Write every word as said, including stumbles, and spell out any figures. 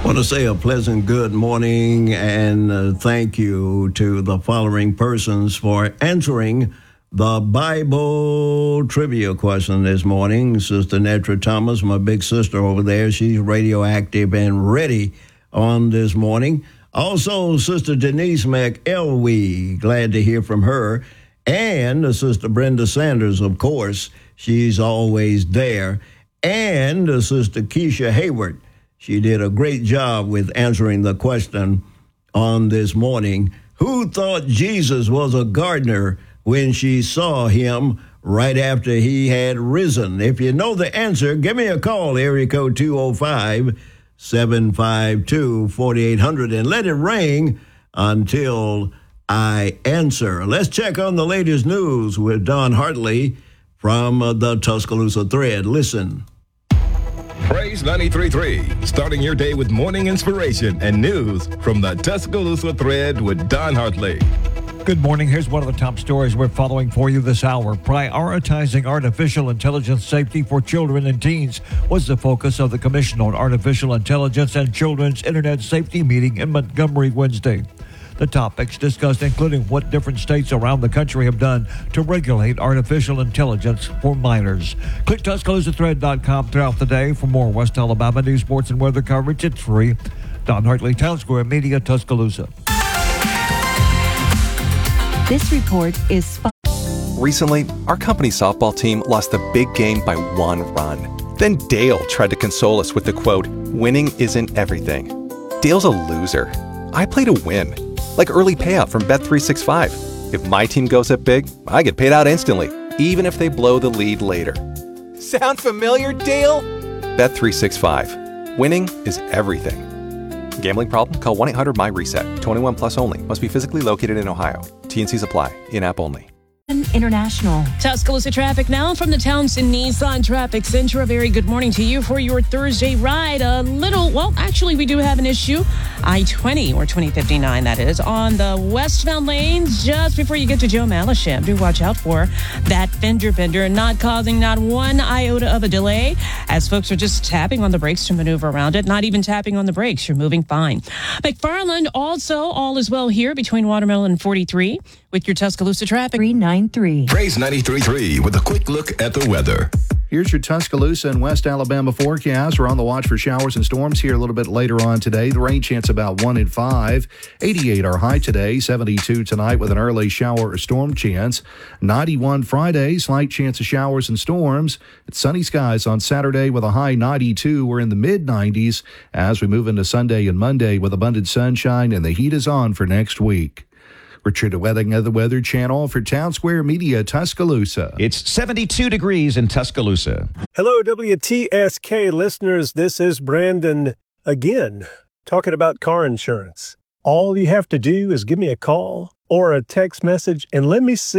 want to say a pleasant good morning and uh, thank you to the following persons for answering the Bible trivia question this morning. Sister Netra Thomas, my big sister over there, she's radioactive and ready on this morning. Also, Sister Denise McElwee, glad to hear from her. And Sister Brenda Sanders, of course, she's always there. And Sister Keisha Hayward. She did a great job with answering the question on this morning. Who thought Jesus was a gardener when she saw him right after he had risen? If you know the answer, give me a call, area code two oh five, seven five two, four eight zero zero, and let it ring until I answer. Let's check on the latest news with Don Hartley from uh, the Tuscaloosa Thread. Listen. Praise ninety-three point three, starting your day with morning inspiration and news from the Tuscaloosa Thread with Don Hartley. Good morning. Here's one of the top stories we're following for you this hour. Prioritizing artificial intelligence safety for children and teens was the focus of the Commission on Artificial Intelligence and Children's Internet Safety meeting in Montgomery Wednesday. The topics discussed including what different states around the country have done to regulate artificial intelligence for minors. Click Tuscaloosa Thread dot com throughout the day for more West Alabama news, sports, and weather coverage. It's free. Don Hartley, Town Square Media, Tuscaloosa. This report is sp- Recently, our company softball team lost the big game by one run. Then Dale tried to console us with the quote, "Winning isn't everything." Dale's a loser. I play to win. Like early payout from Bet three sixty-five. If my team goes up big, I get paid out instantly, even if they blow the lead later. Sound familiar, Dale? Bet three sixty-five. Winning is everything. Gambling problem? Call one eight hundred M Y reset. twenty-one plus only. Must be physically located in Ohio. T and Cs apply. In-app only. International. Tuscaloosa traffic now from the Townsend Nissan Traffic Center. A very good morning to you for your Thursday ride. A little, well, actually, we do have an issue. I twenty, or twenty fifty-nine, that is, on the westbound lanes just before you get to Joe Malisham. Do watch out for that fender bender, not causing not one iota of a delay as folks are just tapping on the brakes to maneuver around it. Not even tapping on the brakes. You're moving fine. McFarland, also, all is well here between Watermelon and forty-three with your Tuscaloosa traffic. three ninety-three. Praise ninety-three point three with a quick look at the weather. Here's your Tuscaloosa and West Alabama forecast. We're on the watch for showers and storms here a little bit later on today. The rain chance about one in five. eighty-eight our high today, seventy-two tonight with an early shower or storm chance. ninety-one Friday, slight chance of showers and storms. It's sunny skies on Saturday with a high ninety-two. We're in the mid nineties as we move into Sunday and Monday with abundant sunshine, and the heat is on for next week. Richard Wedding of the Weather Channel for Town Square Media, Tuscaloosa. It's seventy-two degrees in Tuscaloosa. Hello, W T S K listeners. This is Brandon again, talking about car insurance. All you have to do is give me a call or a text message and let me see